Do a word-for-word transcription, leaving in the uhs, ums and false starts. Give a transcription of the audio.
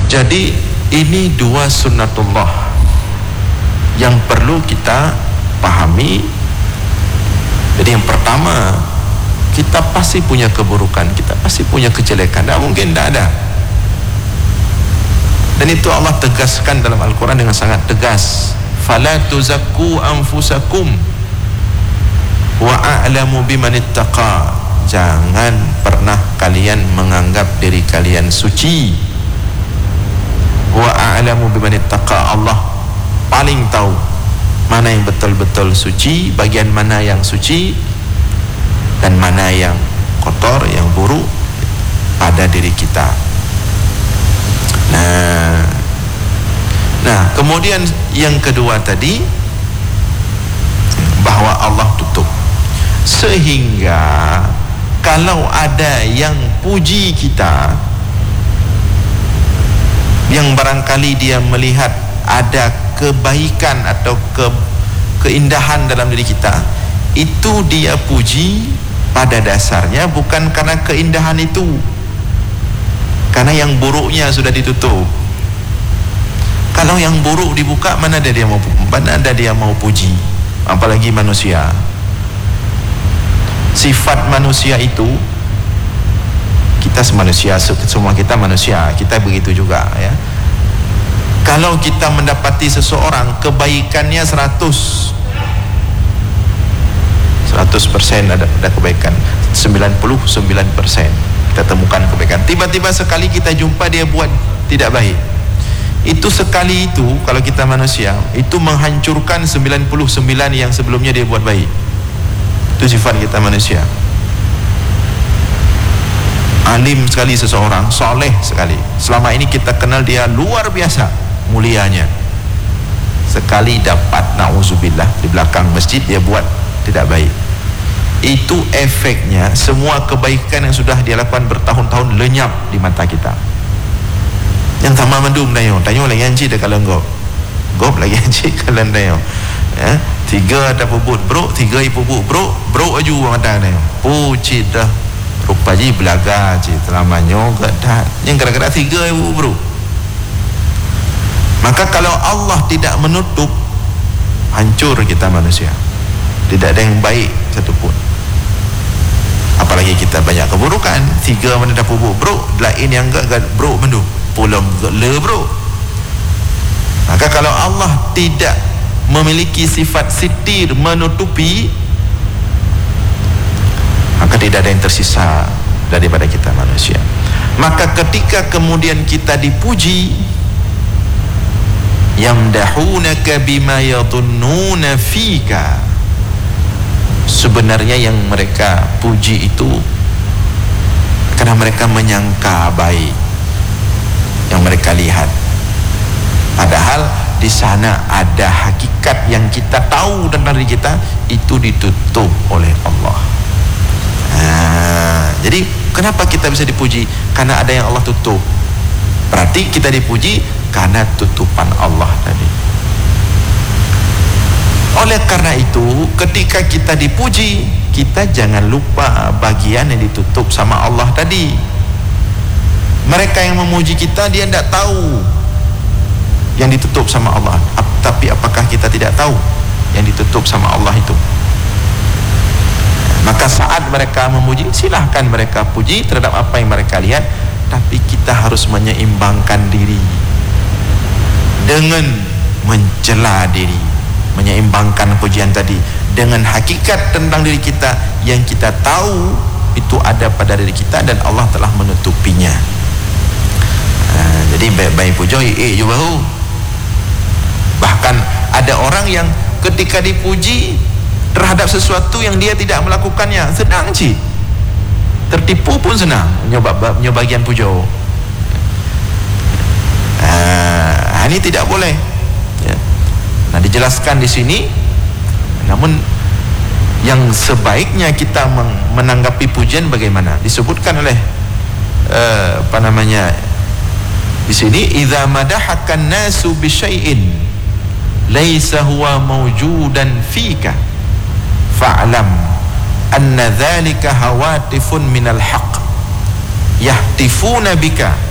Jadi ini dua sunnatullah yang perlu kita pahami. Jadi yang pertama, kita pasti punya keburukan, kita pasti punya kejelekan, tidak mungkin tidak ada. Dan itu Allah tegaskan dalam Al-Quran dengan sangat tegas. Fala tuzakku anfusakum wa a'lamu bimanittaqa. Jangan pernah kalian menganggap diri kalian suci. Wa a'lamu bimanittaqa. Allah paling tahu mana yang betul-betul suci, bagian mana yang suci dan mana yang kotor, yang buruk pada diri kita. Nah, nah kemudian yang kedua tadi, bahwa Allah tutup, sehingga kalau ada yang puji kita, yang barangkali dia melihat ada kebaikan atau ke, keindahan dalam diri kita, itu dia puji pada dasarnya bukan karena keindahan itu, karena yang buruknya sudah ditutup. Kalau yang buruk dibuka, mana ada dia mau, mana ada dia mau puji, apalagi manusia. Sifat manusia itu, kita manusia, semua kita manusia, kita begitu juga ya. Kalau kita mendapati seseorang kebaikannya seratus seratus persen ada, ada kebaikan, sembilan puluh sembilan persen kita temukan kebaikan, tiba-tiba sekali kita jumpa dia buat tidak baik, itu sekali itu kalau kita manusia itu menghancurkan sembilan puluh sembilan yang sebelumnya dia buat baik. Itu sifat kita manusia. Alim sekali seseorang, soleh sekali, selama ini kita kenal dia luar biasa mulianya, sekali dapat na'udzubillah di belakang masjid dia buat tidak baik, itu efeknya semua kebaikan yang sudah dia lakukan bertahun-tahun lenyap di mata kita. Yang sama mendung dayo, dayo lagi anci dah kalau gop gop lagi anci kalau dayo ya, tiga ada pubut bro, tiga ibu pubut bro, bro aju orang ada dayo pucit dah rupa ji belaga ji selamanya gak dah yang gara-gara tiga ibu bro. Maka kalau Allah tidak menutup, hancur kita manusia, tidak ada yang baik satupun. Apalagi kita banyak keburukan, tiga mana dah pubuk bro, lain yang enggak bro mendu pulang le bro. Maka kalau Allah tidak memiliki sifat sitir, menutupi, maka tidak ada yang tersisa daripada kita manusia. Maka ketika kemudian kita dipuji, yamdahunaka bima yadhunnuna fika, sebenarnya yang mereka puji itu karena mereka menyangka baik yang mereka lihat, padahal di sana ada hakikat yang kita tahu tentang diri kita, itu ditutup oleh Allah. Nah, jadi kenapa kita bisa dipuji? Karena ada yang Allah tutup. Berarti kita dipuji karena tutupan Allah tadi. Oleh karena itu, ketika kita dipuji, kita jangan lupa bagian yang ditutup sama Allah tadi. Mereka yang memuji kita, dia tidak tahu yang ditutup sama Allah. Tapi apakah kita tidak tahu yang ditutup sama Allah itu? Maka saat mereka memuji, silahkan mereka puji terhadap apa yang mereka lihat, tapi kita harus menyeimbangkan diri dengan mencela diri, menyeimbangkan pujian tadi dengan hakikat tentang diri kita yang kita tahu itu ada pada diri kita dan Allah telah menutupinya. Nah, jadi baik-baik puja eh juga. Bahkan ada orang yang ketika dipuji terhadap sesuatu yang dia tidak melakukannya, senang sih, tertipu pun senang nyoba nyoba bagian puja. Nah, ini tidak boleh ya. Nah, dijelaskan di sini. Namun yang sebaiknya kita menanggapi pujian bagaimana? Disebutkan oleh uh, apa namanya di sini, idza madahakan nasu bi syai'in laisa huwa mawjudan fika fa'lam anna dzalika hawatifun minal haqq yahtifuna bika